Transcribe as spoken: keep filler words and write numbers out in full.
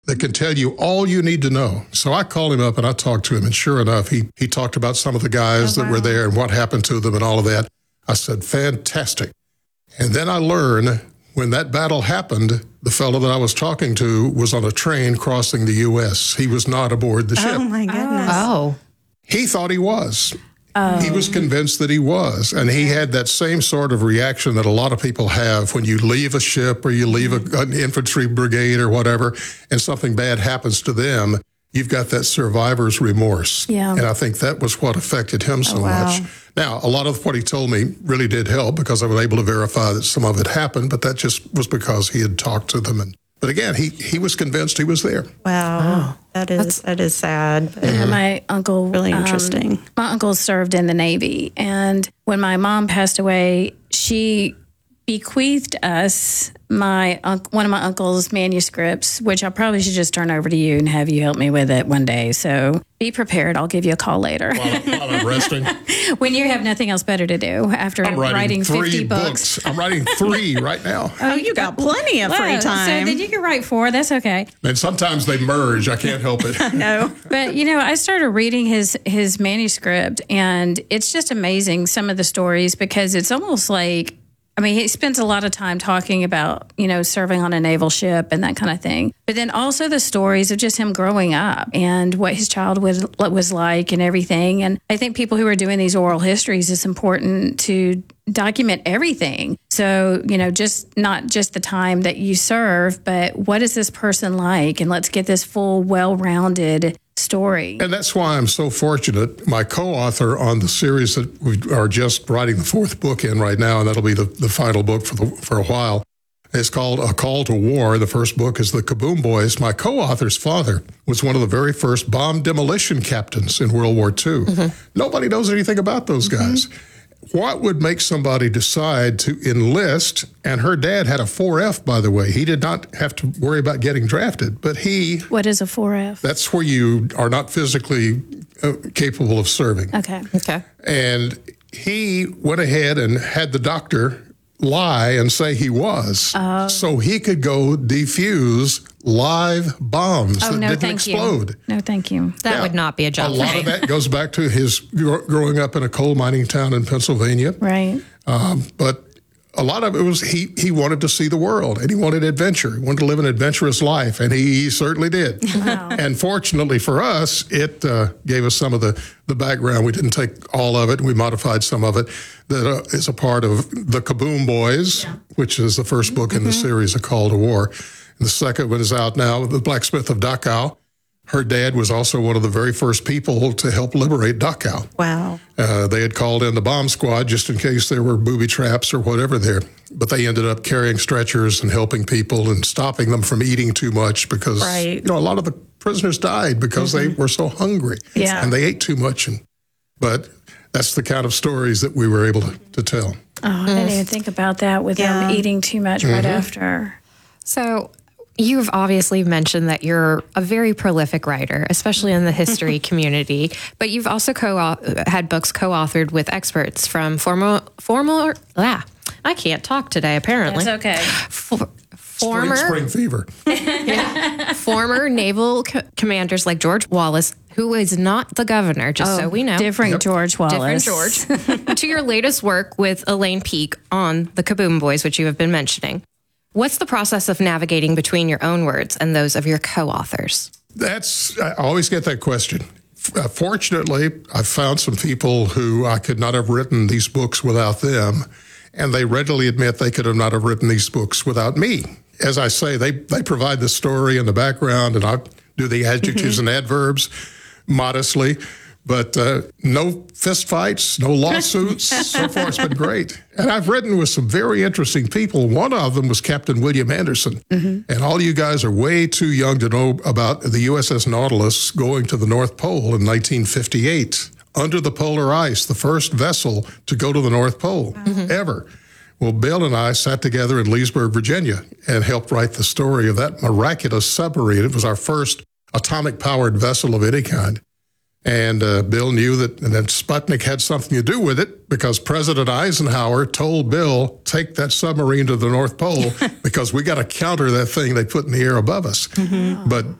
that can tell you all you need to know. So I called him up and I talked to him, and sure enough, he he talked about some of the guys oh, that wow. were there and what happened to them and all of that. I said, fantastic. And then I learned when that battle happened, the fellow that I was talking to was on a train crossing the U S. He was not aboard the ship. Oh, my goodness. Oh. He thought he was. Oh. He was convinced that he was. And he had that same sort of reaction that a lot of people have when you leave a ship or you leave a, an infantry brigade or whatever, and something bad happens to them. You've got that survivor's remorse. Yeah. And I think that was what affected him so Oh, wow. much. Now, a lot of what he told me really did help because I was able to verify that some of it happened, but that just was because he had talked to them. And But again, he, he was convinced he was there. Wow. Wow. That is, that is sad. But Yeah, my uncle really um, interesting. my uncle served in the Navy, and when my mom passed away, she bequeathed us my un- one of my uncle's manuscripts, which I probably should just turn over to you and have you help me with it one day. So be prepared. I'll give you a call later. While, while I'm resting. When you have nothing else better to do after I'm writing, writing three fifty books. books. I'm writing three right now. Oh, you got plenty of free Wow, time. So then you can write four. That's okay. And sometimes they merge. I can't help it. No. But you know, I started reading his his manuscript, and it's just amazing, some of the stories, because it's almost like, I mean, he spends a lot of time talking about, you know, serving on a naval ship and that kind of thing. But then also the stories of just him growing up and what his childhood was like and everything. And I think people who are doing these oral histories, it's important to document everything. So, you know, just not just the time that you serve, but what is this person like? And let's get this full, well-rounded story. And that's why I'm so fortunate. My co-author on the series that we are just writing the fourth book in right now, and that'll be the, the final book for the, for a while, is called A Call to War. The first book is The Kaboom Boys. My co-author's father was one of the very first bomb demolition captains in World War Two. Mm-hmm. Nobody knows anything about those guys. Mm-hmm. What would make somebody decide to enlist? And her dad had a four F, by the way. He did not have to worry about getting drafted, but he... What is a four F? That's where you are not physically uh, capable of serving. Okay. Okay. And he went ahead and had the doctor lie and say he was, Oh. so he could go defuse live bombs Oh, that no, didn't thank explode. you. No, thank you. That Yeah. would not be a job A for lot me. of that goes back to his gr- growing up in a coal mining town in Pennsylvania. Right. Um, but a lot of it was he he wanted to see the world, and he wanted adventure. He wanted to live an adventurous life, and he certainly did. Wow. And fortunately for us, it uh, gave us some of the, the background. We didn't take all of it. We modified some of it. That uh, is a part of The Kaboom Boys, yeah. which is the first book in the mm-hmm. series, A Call to War. And the second one is out now, The Blacksmith of Dachau. Her dad was also one of the very first people to help liberate Dachau. Wow. Uh, they had called in the bomb squad just in case there were booby traps or whatever there. But they ended up carrying stretchers and helping people and stopping them from eating too much because, right. you know, a lot of the prisoners died because mm-hmm. they were so hungry. Yeah. And they ate too much. And But that's the kind of stories that we were able to, to tell. Oh, I didn't even think about that with Yeah. them eating too much Mm-hmm. right after. So you've obviously mentioned that you're a very prolific writer, especially in the history community, but you've also co had books co-authored with experts from former, former, ah, I can't talk today, apparently. That's okay. For, former, Spring, spring fever. yeah, former naval co- commanders like George Wallace, who is not the governor, just so we know. Different Yep. George Wallace. Different George. To your latest work with Elaine Peake on the Kaboom Boys, which you have been mentioning. What's the process of navigating between your own words and those of your co-authors? That's, I always get that question. Uh, fortunately, I found some people who I could not have written these books without them, and they readily admit they could have not have written these books without me. As I say, they, they provide the story and the background, and I do the adjectives mm-hmm. and adverbs modestly. But uh, no fist fights, no lawsuits. So far, it's been great. And I've written with some very interesting people. One of them was Captain William Anderson. Mm-hmm. And all you guys are way too young to know about the U S S Nautilus going to the North Pole in nineteen fifty-eight. Under the polar ice, the first vessel to go to the North Pole mm-hmm. ever. Well, Bill and I sat together in Leesburg, Virginia, and helped write the story of that miraculous submarine. It was our first atomic-powered vessel of any kind. And uh, Bill knew that, and that Sputnik had something to do with it because President Eisenhower told Bill, take that submarine to the North Pole because we got to counter that thing they put in the air above us. Mm-hmm. But